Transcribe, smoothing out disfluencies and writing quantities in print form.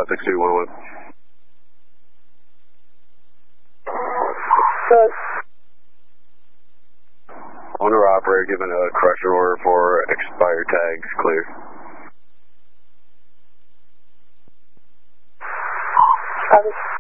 56211. Good. Owner operator given a correction order for expired tags clear. Copy.